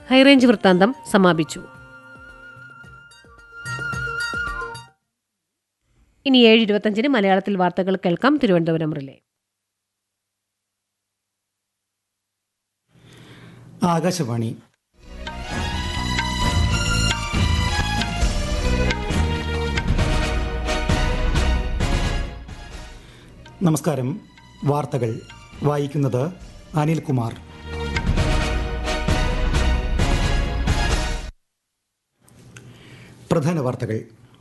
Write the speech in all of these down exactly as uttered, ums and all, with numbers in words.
High range വൃത്താന്തം സമാപിച്ചു. ഇനി ഏഴ് ഇരുപത്തഞ്ചിന് മലയാളത്തിൽ വാർത്തകൾ കേൾക്കാം. തിരുവനന്തപുരം റിലേ. ആകാശവാണി. നമസ്കാരം. വാർത്തകൾ വായിക്കുന്നത് അനിൽകുമാർ. പ്രധാന വാർത്തകൾ.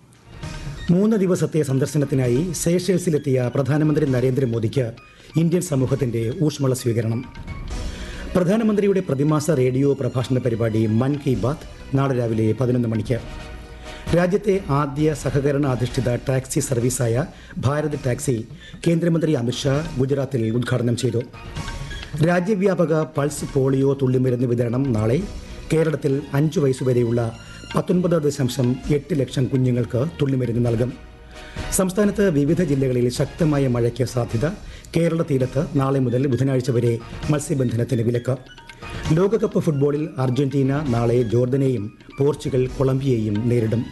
മൂന്ന് ദിവസത്തെ സന്ദർശനത്തിനായി സേഷേഴ്സിലെത്തിയ പ്രധാനമന്ത്രി നരേന്ദ്രമോദിക്ക് ഇന്ത്യൻ സമൂഹത്തിന്റെ ഊഷ്മള സ്വീകരണം. പ്രധാനമന്ത്രിയുടെ പ്രതിമാസ റേഡിയോ പ്രഭാഷണ പരിപാടി മൻ കി ബാത്ത് നാളെ രാവിലെ പതിനൊന്ന് മണിക്ക്. രാജ്യത്തെ ആദ്യ സഹകരണ അധിഷ്ഠിത ടാക്സി സർവീസായ ഭാരത് ടാക്സി കേന്ദ്രമന്ത്രി അമിത്ഷാ ഗുജറാത്തിൽ ഉദ്ഘാടനം ചെയ്തു. രാജ്യവ്യാപക പൾസ് പോളിയോ തുള്ളിമരുന്ന് വിതരണം നാളെ. കേരളത്തിൽ അഞ്ചു വയസ്സുവരെയുള്ള പത്തൊൻപത് ദശാംശം എട്ട് ലക്ഷം കുഞ്ഞുങ്ങൾക്ക് തുള്ളിമരുന്ന് നൽകും. സംസ്ഥാനത്ത് വിവിധ ജില്ലകളിൽ ശക്തമായ മഴയ്ക്ക് സാധ്യത. കേരള തീരത്ത് നാളെ മുതൽ ബുധനാഴ്ച വരെ മത്സ്യബന്ധനത്തിന് വിലക്ക്. ലോകകപ്പ് ഫുട്ബോളിൽ അർജന്റീന നാളെ ജോർദനെയും പോർച്ചുഗൽ കൊളംബിയയെയും നേരിടും.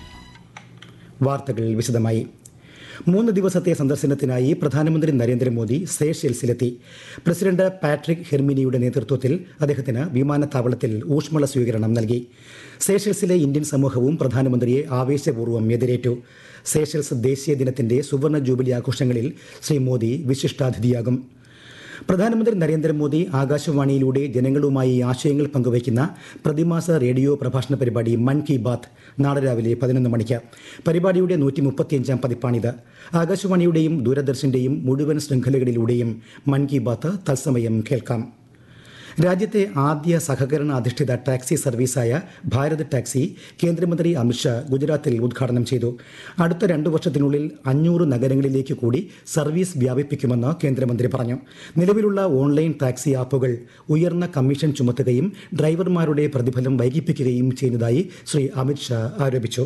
വാർത്തകൾ വിശദമായി. മൂന്ന് ദിവസത്തെ സന്ദർശനത്തിനായി പ്രധാനമന്ത്രി നരേന്ദ്രമോദി സേഷെൽസിലെത്തി. പ്രസിഡന്റ് പാട്രിക് ഹെർമിനിയുടെ നേതൃത്വത്തിൽ അദ്ദേഹത്തിന് വിമാനത്താവളത്തിൽ ഊഷ്മള സ്വീകരണം നൽകി. സേഷെൽസിലെ ഇന്ത്യൻ സമൂഹവും പ്രധാനമന്ത്രിയെ ആവേശപൂർവ്വം എതിരേറ്റു. സേഷെൽസ് ദേശീയ ദിനത്തിന്റെ സുവർണ ജൂബിലി ആഘോഷങ്ങളിൽ ശ്രീ മോദി വിശിഷ്ടാതിഥിയാകും. പ്രധാനമന്ത്രി നരേന്ദ്രമോദി ആകാശവാണിയിലൂടെ ജനങ്ങളുമായി ആശയങ്ങൾ പങ്കുവയ്ക്കുന്ന പ്രതിമാസ റേഡിയോ പ്രഭാഷണ പരിപാടി മൻ കി ബാത്ത് നാളെ രാവിലെ പതിനൊന്ന് മണിക്ക്. പരിപാടിയുടെ നൂറ്റി മുപ്പത്തിയഞ്ചാം പതിപ്പാണിത്. ആകാശവാണിയുടെയും ദൂരദർശന്റെയും മുഴുവൻ ശൃംഖലകളിലൂടെയും മൻ കി ബാത്ത് തത്സമയം കേൾക്കാം. രാജ്യത്തെ ആദ്യ സഹകരണ അധിഷ്ഠിത ടാക്സി സർവീസായ ഭാരത് ടാക്സി കേന്ദ്രമന്ത്രി അമിത്ഷാ ഗുജറാത്തിൽ ഉദ്ഘാടനം ചെയ്തു. അടുത്ത രണ്ടു വർഷത്തിനുള്ളിൽ അഞ്ഞൂറ് നഗരങ്ങളിലേക്ക് കൂടി സർവീസ് വ്യാപിപ്പിക്കുമെന്ന് കേന്ദ്രമന്ത്രി പറഞ്ഞു. നിലവിലുള്ള ഓൺലൈൻ ടാക്സി ആപ്പുകൾ ഉയർന്ന കമ്മീഷൻ ചുമത്തുകയും ഡ്രൈവർമാരുടെ പ്രതിഫലം വൈകിപ്പിക്കുകയും ചെയ്യുന്നതായി ശ്രീ അമിത്ഷാ ആരോപിച്ചു.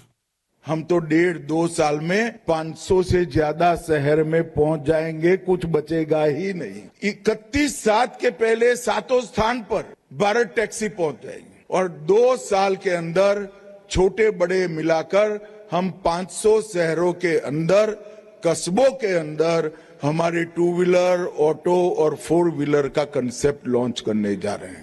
हम तो डेढ़ दो साल में पाँच सौ से ज्यादा शहर में पहुंच जाएंगे, कुछ बचेगा ही नहीं. इकतीस सात के पहले सातों स्थान पर भारत टैक्सी पहुंच जाएगी और दो साल के अंदर छोटे बड़े मिलाकर हम पाँच सौ शहरों के अंदर, कस्बों के अंदर हमारे टू व्हीलर, ऑटो और फोर व्हीलर का कंसेप्ट लॉन्च करने जा रहे हैं.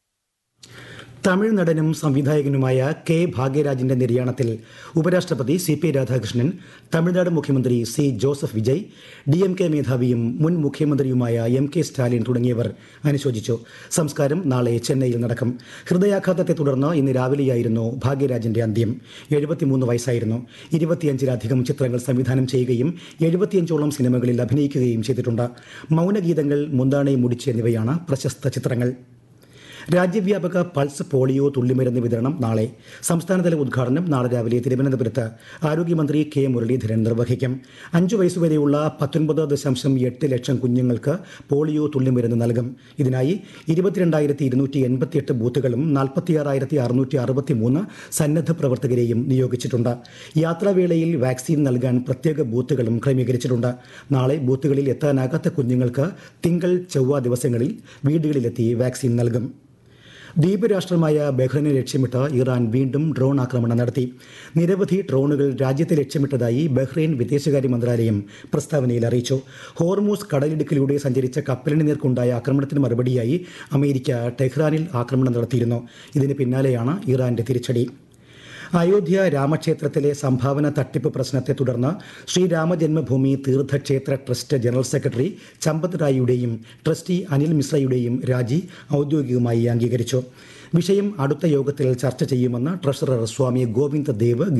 തമിഴ് നടനും സംവിധായകനുമായ കെ ഭാഗ്യരാജിന്റെ നിര്യാണത്തിൽ ഉപരാഷ്ട്രപതി സി പി രാധാകൃഷ്ണൻ, തമിഴ്നാട് മുഖ്യമന്ത്രി C Joseph Vijay, D M K മേധാവിയും മുൻ മുഖ്യമന്ത്രിയുമായ എം കെ സ്റ്റാലിൻ തുടങ്ങിയവർ അനുശോചിച്ചു. സംസ്കാരം നാളെ ചെന്നൈയിൽ നടക്കും. ഹൃദയാഘാതത്തെ തുടർന്ന് ഇന്ന് രാവിലെയായിരുന്നു ഭാഗ്യരാജിന്റെ അന്ത്യം. എഴുപത്തിമൂന്ന് വയസ്സായിരുന്നു. ഇരുപത്തിയഞ്ചിലധികം ചിത്രങ്ങൾ സംവിധാനം ചെയ്യുകയും എഴുപത്തിയഞ്ചോളം സിനിമകളിൽ അഭിനയിക്കുകയും ചെയ്തിട്ടുണ്ട്. മൗനഗീതങ്ങൾ, മുന്താണെ മുടിച്ച് എന്നിവയാണ് പ്രശസ്ത ചിത്രങ്ങൾ. രാജ്യവ്യാപക പൾസ് പോളിയോ തുള്ളിമരുന്ന് വിതരണം നാളെ. സംസ്ഥാനതല ഉദ്ഘാടനം നാളെ രാവിലെ തിരുവനന്തപുരത്ത് ആരോഗ്യമന്ത്രി കെ മുരളീധരൻ നിർവഹിക്കും. അഞ്ചു വയസ്സുവരെയുള്ള പത്തൊൻപത് ദശാംശം എട്ട് ലക്ഷം കുഞ്ഞുങ്ങൾക്ക് പോളിയോ തുള്ളിമരുന്ന് നൽകും. ഇതിനായി ഇരുപത്തിരണ്ടായിരത്തി ഇരുന്നൂറ്റി എൺപത്തിയെട്ട് ബൂത്തുകളും നാൽപ്പത്തിയാറായിരത്തി അറുന്നൂറ്റി അറുപത്തി മൂന്ന് സന്നദ്ധ പ്രവർത്തകരെയും നിയോഗിച്ചിട്ടുണ്ട്. യാത്രാവേളയിൽ വാക്സിൻ നൽകാൻ പ്രത്യേക ബൂത്തുകളും ക്രമീകരിച്ചിട്ടുണ്ട്. നാളെ ബൂത്തുകളിൽ എത്താനാകാത്ത കുഞ്ഞുങ്ങൾക്ക് തിങ്കൾ, ചൊവ്വ ദിവസങ്ങളിൽ വീടുകളിലെത്തി വാക്സിൻ നൽകും. ദ്വീപ് രാഷ്ട്രമായ ബഹ്റൈനെ ലക്ഷ്യമിട്ട് ഇറാൻ വീണ്ടും ഡ്രോൺ ആക്രമണം നടത്തി. നിരവധി ഡ്രോണുകൾ രാജ്യത്തെ ലക്ഷ്യമിട്ടതായി ബഹ്റൈൻ വിദേശകാര്യ മന്ത്രാലയം പ്രസ്താവനയിൽ അറിയിച്ചു. ഹോർമൂസ് കടലിടുക്കിലൂടെ സഞ്ചരിച്ച കപ്പലിന് നേർക്കുണ്ടായ ആക്രമണത്തിന് മറുപടിയായി അമേരിക്ക ടെഹ്റാനിൽ ആക്രമണം നടത്തിയിരുന്നു. ഇതിന് പിന്നാലെയാണ് ഇറാന്റെ തിരിച്ചടി. അയോധ്യ രാമക്ഷേത്രത്തിലെ സംഭാവന തട്ടിപ്പ് പ്രശ്നത്തെ തുടർന്ന് Sri Ram Janmabhoomi Theerthakshetra trust general secretary Champat റായിയുടെയും trustee Anil മിശ്രയുടെയും രാജി ഔദ്യോഗികമായി അംഗീകരിച്ചു. വിഷയം അടുത്ത യോഗത്തിൽ ചർച്ച ചെയ്യുമെന്ന് ട്രഷറർ സ്വാമി ഗോവിന്ദ ദേവ്